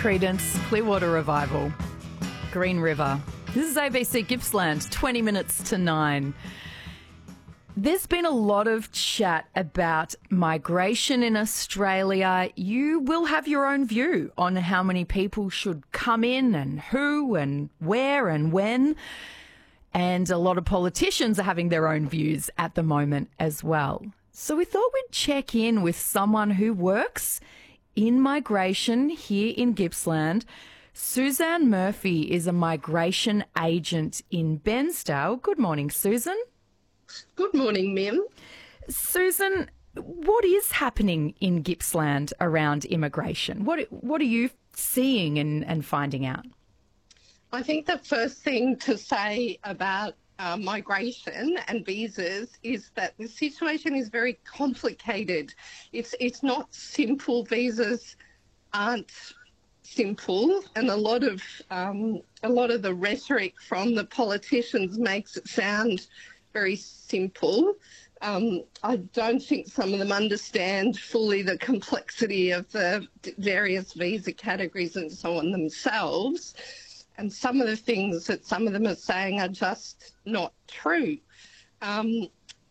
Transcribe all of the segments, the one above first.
Creedence, Clearwater Revival, Green River. This is ABC Gippsland, 20 minutes to 9. There's been a lot of chat about migration in Australia. You will have your own view on how many people should come in and who and where and when. And a lot of politicians are having their own views at the moment as well. So we thought we'd check in with someone who works in migration here in Gippsland. Suzanne Murphy is a migration agent in Bairnsdale. Good morning, Susan. Good morning, Mim. Susan, what is happening in Gippsland around immigration? What are you seeing and finding out? I think the first thing to say about migration and visas is that the situation is very complicated. It's not simple. Visas aren't simple, and a lot of the rhetoric from the politicians makes it sound very simple. I don't think some of them understand fully the complexity of the various visa categories and so on themselves. And some of the things that some of them are saying are just not true. There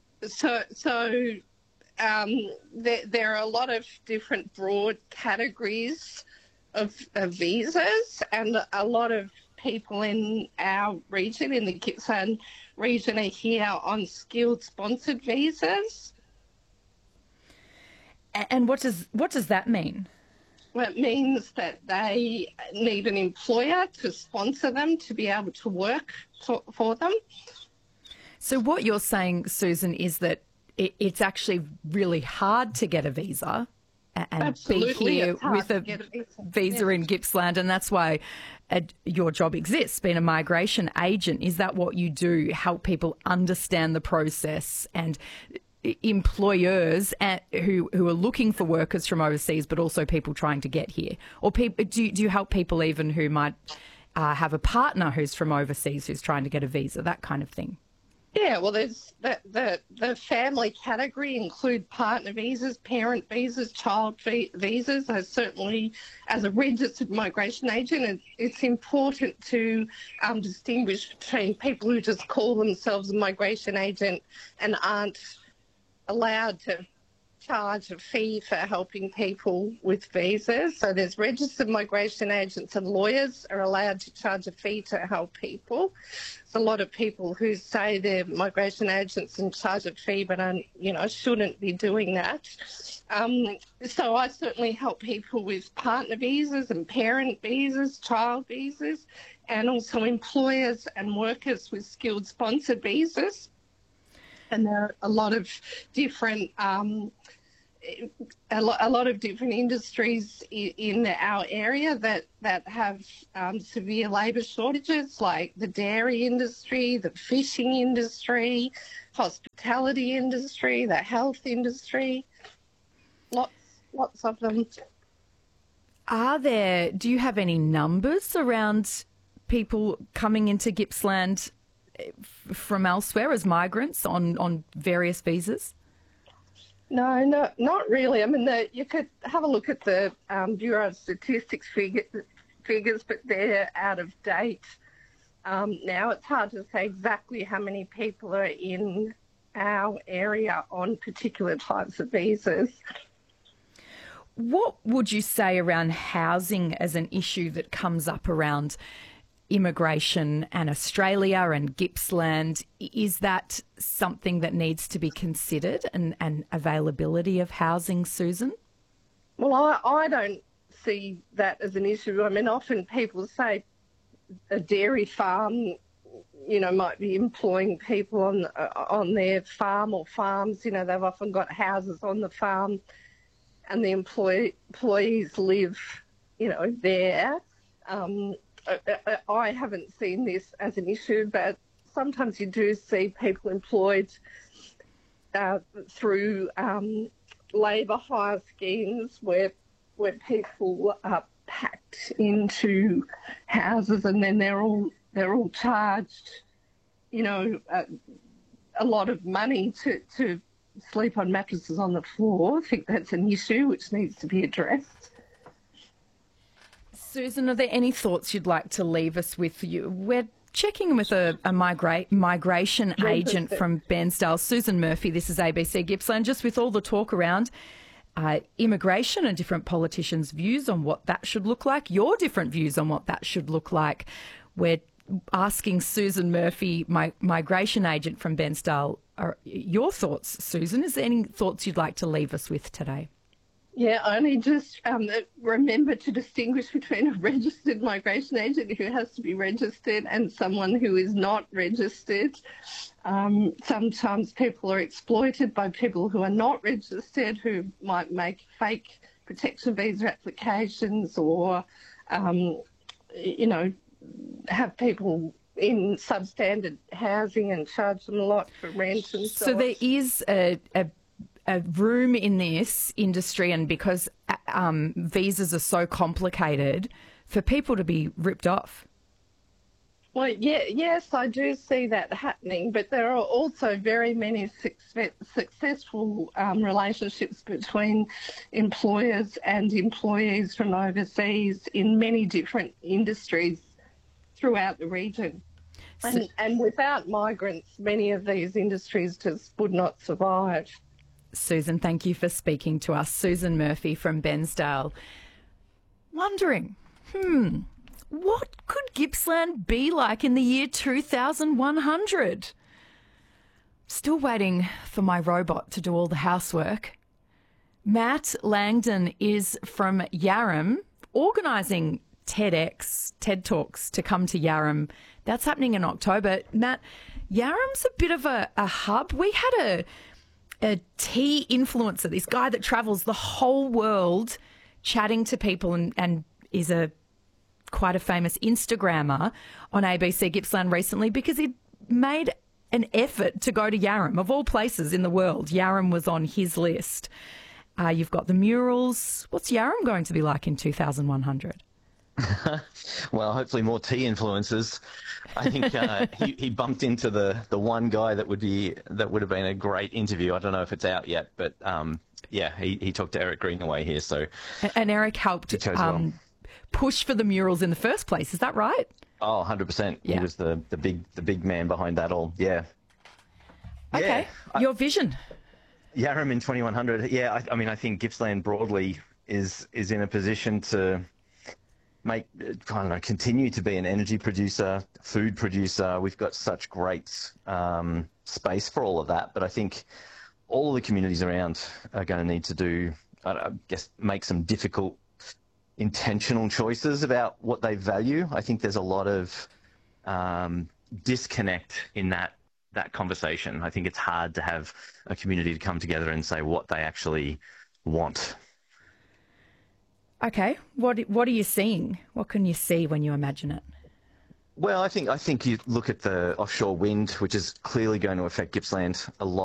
are a lot of different broad categories of visas, and a lot of people in our region, in the Gippsland region, are here on skilled sponsored visas. And what does that mean? Well, it means that they need an employer to sponsor them to be able to work for them. So what you're saying, Susan, is that it's actually really hard to get a visa and Absolutely, be here with a visa in Gippsland, and that's why your job exists, being a migration agent. Is that what you do, help people understand the process and employers who are looking for workers from overseas, but also people trying to get here? Or do you help people even who might have a partner who's from overseas who's trying to get a visa, that kind of thing? Yeah, well, there's the family category include partner visas, parent visas, child visas. Certainly, as a registered migration agent, it's important to distinguish between people who just call themselves a migration agent and aren't allowed to charge a fee for helping people with visas. So there's registered migration agents, and lawyers are allowed to charge a fee to help people. There's a lot of people who say they're migration agents and charge a fee, but shouldn't be doing that. So I certainly help people with partner visas and parent visas, child visas, and also employers and workers with skilled sponsored visas. And there are a lot of different different industries in our area that have severe labour shortages, like the dairy industry, the fishing industry, hospitality industry, the health industry. Lots of them. Do you have any numbers around people coming into Gippsland from elsewhere as migrants on various visas? No, not really. I mean, you could have a look at the Bureau of Statistics figures, but they're out of date now. It's hard to say exactly how many people are in our area on particular types of visas. What would you say around housing as an issue that comes up around immigration and Australia and Gippsland? Is that something that needs to be considered, and availability of housing, Susan? Well, I don't see that as an issue. I mean, often people say a dairy farm, might be employing people on their farm or farms. They've often got houses on the farm, and the employees live, there. I haven't seen this as an issue, but sometimes you do see people employed through labour hire schemes where people are packed into houses, and then they're all charged, a lot of money to sleep on mattresses on the floor. I think that's an issue which needs to be addressed. Susan, are there any thoughts you'd like to leave us with? We're checking with a migration agent from Bairnsdale, Susan Murphy. This is ABC Gippsland, just with all the talk around immigration and different politicians' views on what that should look like, your different views on what that should look like. We're asking Susan Murphy, migration agent from Bairnsdale, your thoughts, Susan. Is there any thoughts you'd like to leave us with today? Yeah, only just remember to distinguish between a registered migration agent who has to be registered and someone who is not registered. Sometimes people are exploited by people who are not registered, who might make fake protection visa applications or, have people in substandard housing and charge them a lot for rent and so on. So there is a room in this industry, and because visas are so complicated, for people to be ripped off. Well, yes, I do see that happening, but there are also very many successful relationships between employers and employees from overseas in many different industries throughout the region. And without migrants, many of these industries just would not survive. Susan, thank you for speaking to us. Susan Murphy from Bairnsdale. Wondering, what could Gippsland be like in the year 2100? Still waiting for my robot to do all the housework. Matt Langdon is from Yarram, organising TEDx, TED Talks to come to Yarram. That's happening in October. Matt, Yarram's a bit of a hub. We had a tea influencer, this guy that travels the whole world chatting to people and is quite a famous Instagrammer on ABC Gippsland recently because he made an effort to go to Yarram. Of all places in the world, Yarram was on his list. You've got the murals. What's Yarram going to be like in 2100? Well, hopefully more tea influencers. I think he bumped into the one guy that would have been a great interview. I don't know if it's out yet, but he talked to Eric Greenaway here. So and Eric helped push for the murals in the first place. Is that right? Oh, 100%. Yeah. He was the big man behind that all. Yeah. Okay. Yeah. Your vision. Yarram in 2100. Yeah. I think Gippsland broadly is in a position to continue to be an energy producer, food producer. We've got such great space for all of that. But I think all of the communities around are going to need to make some difficult, intentional choices about what they value. I think there's a lot of disconnect in that conversation. I think it's hard to have a community to come together and say what they actually want. Okay, what are you seeing? What can you see when you imagine it? Well, I think you look at the offshore wind, which is clearly going to affect Gippsland a lot.